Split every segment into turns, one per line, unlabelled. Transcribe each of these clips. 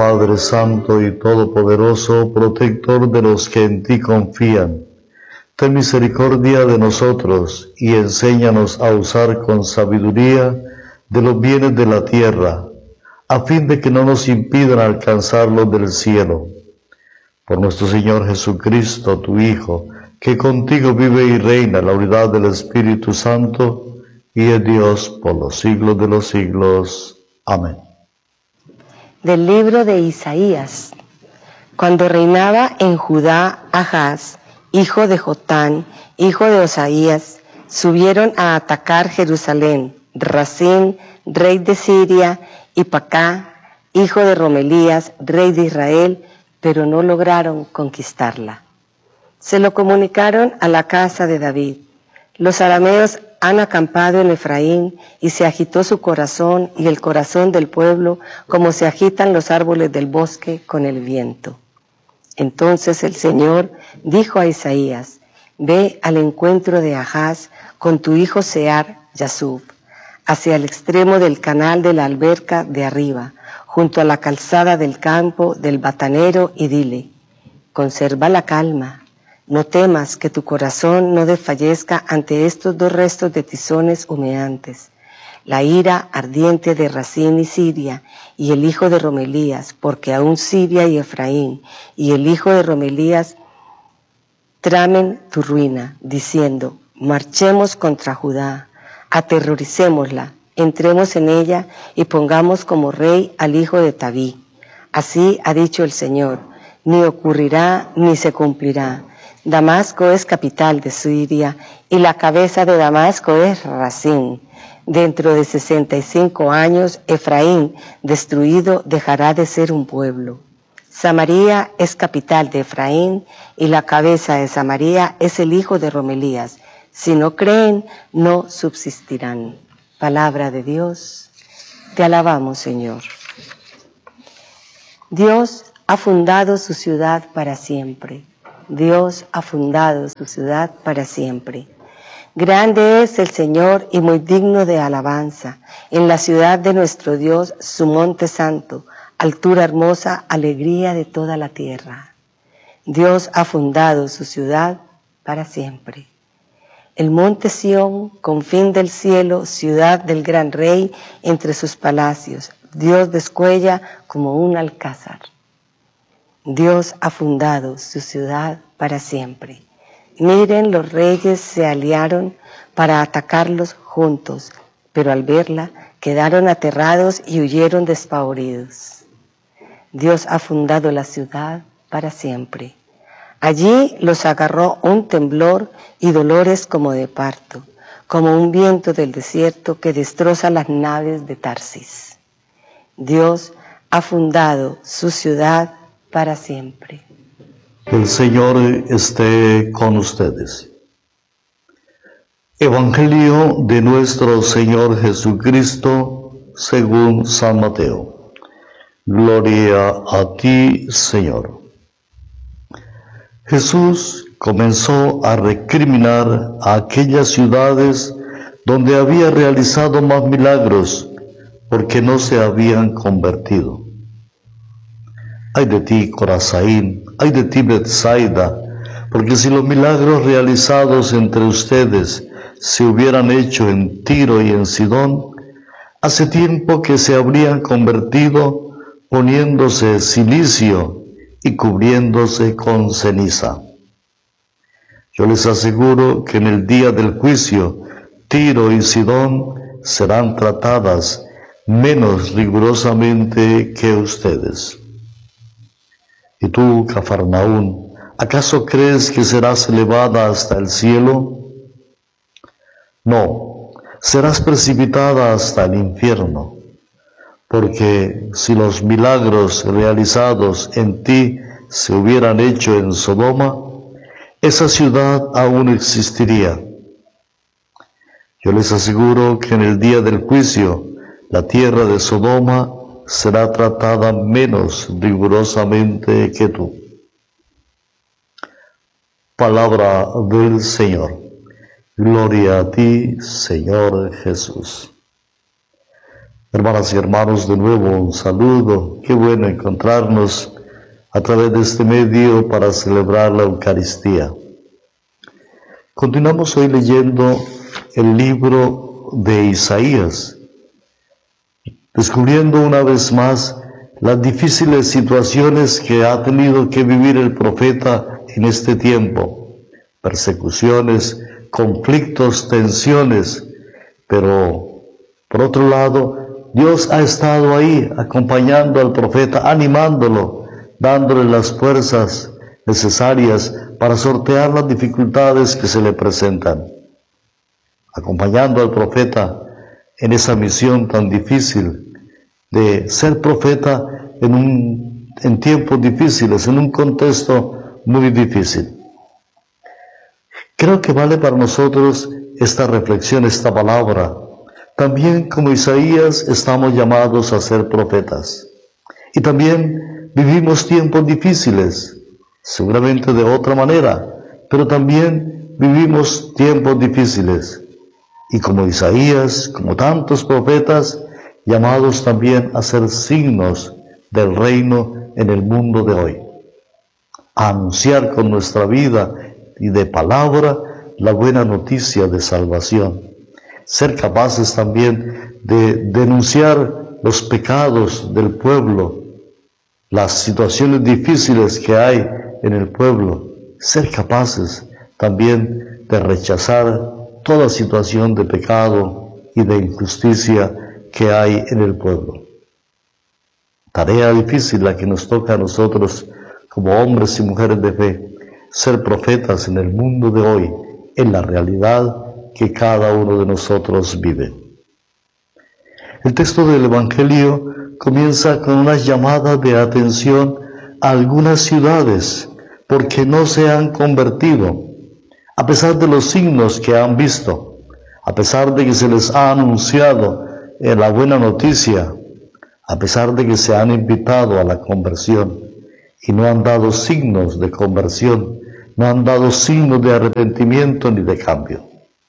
Padre Santo y Todopoderoso, protector de los que en ti confían, ten misericordia de nosotros y enséñanos a usar con sabiduría de los bienes de la tierra, a fin de que no nos impidan alcanzar los del cielo. Por nuestro Señor Jesucristo, tu Hijo, que contigo vive y reina en la unidad del Espíritu Santo, y es Dios por los siglos de los siglos. Amén.
Del libro de Isaías. Cuando reinaba en Judá Ahaz, hijo de Jotán, hijo de Osaías, subieron a atacar Jerusalén, Razín, rey de Siria, y Pacá, hijo de Romelías, rey de Israel, pero no lograron conquistarla. Se lo comunicaron a la casa de David. Los arameos han acampado en Efraín, y se agitó su corazón y el corazón del pueblo, como se agitan los árboles del bosque con el viento. Entonces el Señor dijo a Isaías: ve al encuentro de Ahaz con tu hijo Sear Yasub, hacia el extremo del canal de la alberca de arriba, junto a la calzada del campo del batanero, y dile: conserva la calma. No temas que tu corazón no desfallezca ante estos dos restos de tizones humeantes, la ira ardiente de Razín y Siria, y el hijo de Romelías, porque aún Siria y Efraín, y el hijo de Romelías tramen tu ruina, diciendo: marchemos contra Judá, aterroricémosla, entremos en ella y pongamos como rey al hijo de Tabí. Así ha dicho el Señor: ni ocurrirá ni se cumplirá. Damasco es capital de Siria, y la cabeza de Damasco es Razín. Dentro de 65 años, Efraín, destruido, dejará de ser un pueblo. Samaria es capital de Efraín, y la cabeza de Samaria es el hijo de Romelías. Si no creen, no subsistirán. Palabra de Dios. Te alabamos, Señor. Dios ha fundado su ciudad para siempre. Dios ha fundado su ciudad para siempre. Grande es el Señor y muy digno de alabanza. En la ciudad de nuestro Dios, su monte santo, altura hermosa, alegría de toda la tierra. Dios ha fundado su ciudad para siempre. El monte Sión, confín del cielo, ciudad del gran rey, entre sus palacios, Dios descuella como un alcázar. Dios ha fundado su ciudad para siempre. Miren, los reyes se aliaron para atacarlos juntos, pero al verla quedaron aterrados y huyeron despavoridos. Dios ha fundado la ciudad para siempre. Allí los agarró un temblor y dolores como de parto, como un viento del desierto que destroza las naves de Tarsis. Dios ha fundado su ciudad para siempre.
El Señor esté con ustedes. Evangelio de nuestro Señor Jesucristo según San Mateo. Gloria a ti, Señor. Jesús comenzó a recriminar a aquellas ciudades donde había realizado más milagros, porque no se habían convertido. Ay de ti, Corazín, ay de ti, Betsaida, porque si los milagros realizados entre ustedes se hubieran hecho en Tiro y en Sidón, hace tiempo que se habrían convertido poniéndose cilicio y cubriéndose con ceniza. Yo les aseguro que en el día del juicio, Tiro y Sidón serán tratadas menos rigurosamente que ustedes. ¿Y tú, Cafarnaún, acaso crees que serás elevada hasta el cielo? No, serás precipitada hasta el infierno, porque si los milagros realizados en ti se hubieran hecho en Sodoma, esa ciudad aún existiría. Yo les aseguro que en el día del juicio, la tierra de Sodoma será tratada menos rigurosamente que tú. Palabra del Señor. Gloria a ti, Señor Jesús. Hermanas y hermanos, de nuevo un saludo. Qué bueno encontrarnos a través de este medio para celebrar la Eucaristía. Continuamos hoy leyendo el libro de Isaías, descubriendo una vez más las difíciles situaciones que ha tenido que vivir el profeta en este tiempo. Persecuciones, conflictos, tensiones, pero por otro lado, Dios ha estado ahí acompañando al profeta, animándolo, dándole las fuerzas necesarias para sortear las dificultades que se le presentan, acompañando al profeta en esa misión tan difícil de ser profeta en tiempos difíciles, en un contexto muy difícil. Creo que vale para nosotros esta reflexión, esta palabra. También como Isaías estamos llamados a ser profetas. Y también vivimos tiempos difíciles, seguramente de otra manera, pero también vivimos tiempos difíciles. Y como Isaías, como tantos profetas, llamados también a ser signos del reino en el mundo de hoy. A anunciar con nuestra vida y de palabra la buena noticia de salvación. Ser capaces también de denunciar los pecados del pueblo, las situaciones difíciles que hay en el pueblo. Ser capaces también de rechazar toda situación de pecado y de injusticia que hay en el pueblo. Tarea difícil la que nos toca a nosotros como hombres y mujeres de fe, ser profetas en el mundo de hoy, en la realidad que cada uno de nosotros vive. El texto del Evangelio comienza con una llamada de atención a algunas ciudades porque no se han convertido, a pesar de los signos que han visto, a pesar de que se les ha anunciado la buena noticia, a pesar de que se han invitado a la conversión y no han dado signos de conversión, no han dado signos de arrepentimiento ni de cambio.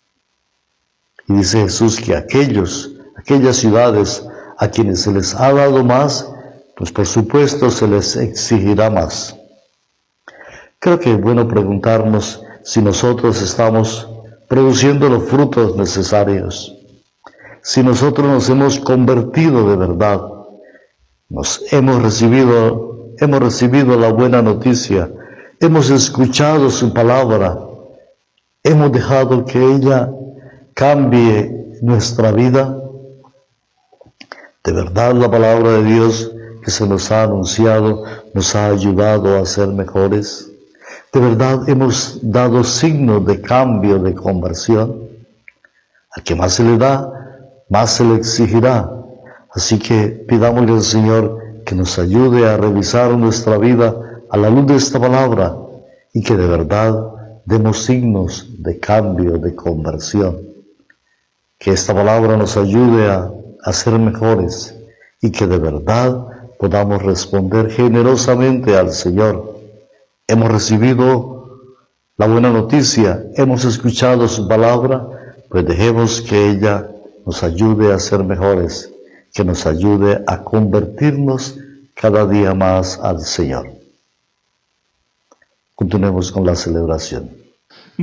Y dice Jesús que aquellas ciudades a quienes se les ha dado más, pues por supuesto se les exigirá más. Creo que es bueno preguntarnos si nosotros estamos produciendo los frutos necesarios, si nosotros nos hemos convertido de verdad, hemos recibido la buena noticia, hemos escuchado su palabra, hemos dejado que ella cambie nuestra vida. De verdad la palabra de Dios que se nos ha anunciado nos ha ayudado a ser mejores. De verdad hemos dado signos de cambio, de conversión. Al que más se le da, más se le exigirá. Así que pidámosle al Señor que nos ayude a revisar nuestra vida a la luz de esta palabra y que de verdad demos signos de cambio, de conversión. Que esta palabra nos ayude a ser mejores y que de verdad podamos responder generosamente al Señor. Hemos recibido la buena noticia, hemos escuchado su palabra, pues dejemos que ella nos ayude a ser mejores, que nos ayude a convertirnos cada día más al Señor. Continuemos con la celebración.